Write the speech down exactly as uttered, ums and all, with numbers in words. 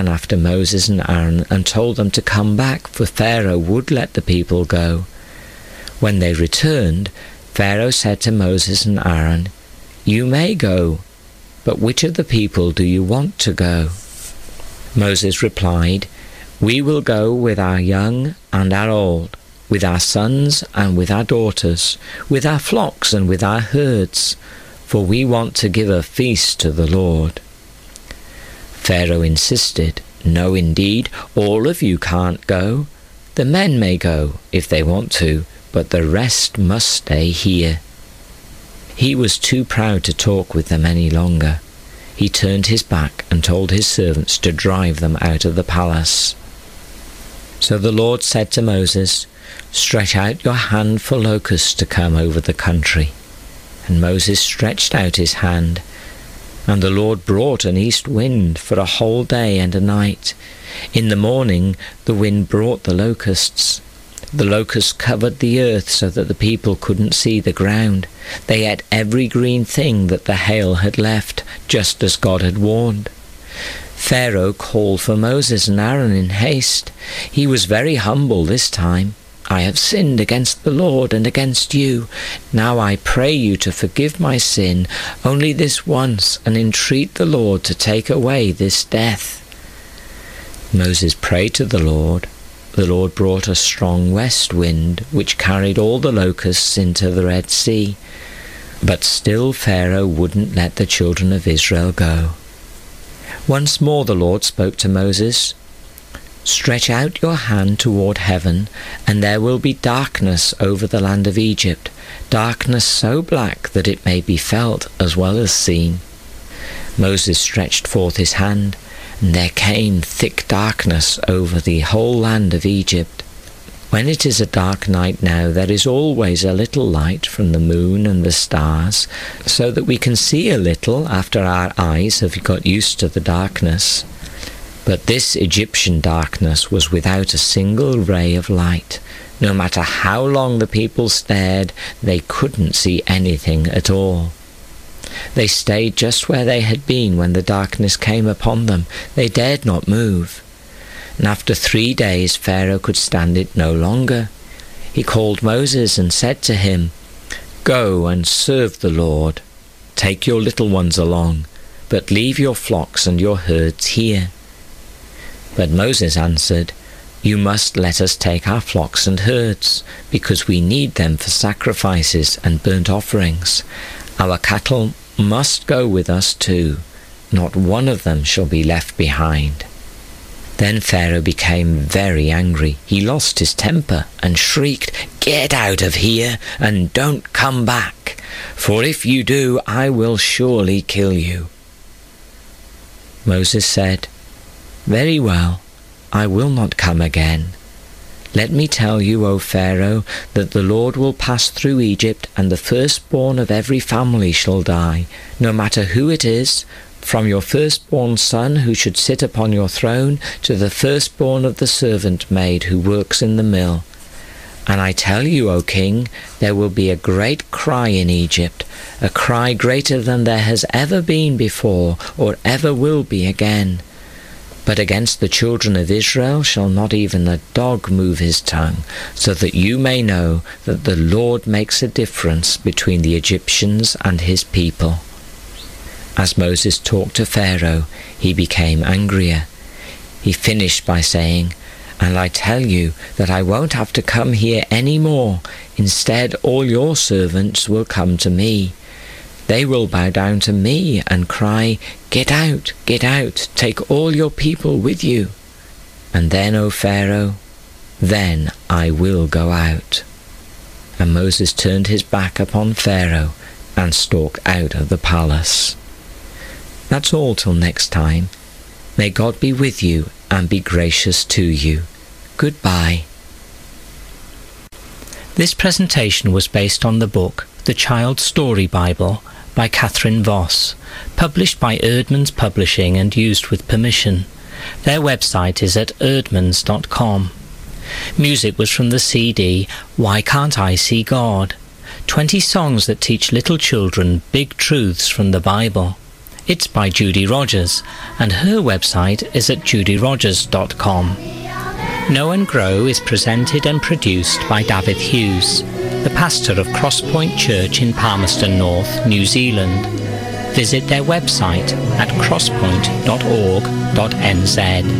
after Moses and Aaron and told them to come back, for Pharaoh would let the people go. When they returned, Pharaoh said to Moses and Aaron, "You may go, but which of the people do you want to go?" Moses replied, "We will go with our young and our old, with our sons and with our daughters, with our flocks and with our herds, for we want to give a feast to the Lord." Pharaoh insisted, "No, indeed, all of you can't go. The men may go if they want to, but the rest must stay here." He was too proud to talk with them any longer. He turned his back and told his servants to drive them out of the palace. So the Lord said to Moses, "Stretch out your hand for locusts to come over the country." And Moses stretched out his hand, and the Lord brought an east wind for a whole day and a night. In the morning the wind brought the locusts. The locusts covered the earth so that the people couldn't see the ground. They ate every green thing that the hail had left, just as God had warned. Pharaoh called for Moses and Aaron in haste. He was very humble this time. "I have sinned against the Lord and against you. Now I pray you to forgive my sin only this once, and entreat the Lord to take away this death." Moses prayed to the Lord. The Lord brought a strong west wind, which carried all the locusts into the Red Sea. But still Pharaoh wouldn't let the children of Israel go. Once more the Lord spoke to Moses, "Stretch out your hand toward heaven, and there will be darkness over the land of Egypt, darkness so black that it may be felt as well as seen." Moses stretched forth his hand, and there came thick darkness over the whole land of Egypt. When it is a dark night now, there is always a little light from the moon and the stars, so that we can see a little after our eyes have got used to the darkness. But this Egyptian darkness was without a single ray of light. No matter how long the people stared, they couldn't see anything at all. They stayed just where they had been when the darkness came upon them. They dared not move. And after three days Pharaoh could stand it no longer. He called Moses and said to him, "Go and serve the Lord. Take your little ones along, but leave your flocks and your herds here." But Moses answered, "You must let us take our flocks and herds, because we need them for sacrifices and burnt offerings. Our cattle must go with us too. Not one of them shall be left behind." Then Pharaoh became very angry. He lost his temper and shrieked, "Get out of here and don't come back, for if you do, I will surely kill you." Moses said, "Very well, I will not come again. Let me tell you, O Pharaoh, that the Lord will pass through Egypt, and the firstborn of every family shall die, no matter who it is, from your firstborn son who should sit upon your throne to the firstborn of the servant maid who works in the mill. And I tell you, O king, there will be a great cry in Egypt, a cry greater than there has ever been before or ever will be again. But against the children of Israel shall not even a dog move his tongue, so that you may know that the Lord makes a difference between the Egyptians and his people." As Moses talked to Pharaoh, he became angrier. He finished by saying, "And I tell you that I won't have to come here any more. Instead, all your servants will come to me. They will bow down to me and cry, 'Get out, get out, take all your people with you.' And then, O Pharaoh, then I will go out." And Moses turned his back upon Pharaoh and stalked out of the palace. That's all till next time. May God be with you and be gracious to you. Goodbye. This presentation was based on the book The Child's Story Bible by Catherine Voss, published by Eerdmans Publishing and used with permission. Their website is at eerdmans dot com. Music was from the C D Why Can't I See God? twenty songs that teach little children big truths from the Bible. It's by Judy Rogers, and her website is at judy rogers dot com. Know and Grow is presented and produced by David Hughes, the pastor of Crosspoint Church in Palmerston North, New Zealand. Visit their website at crosspoint dot org dot n z.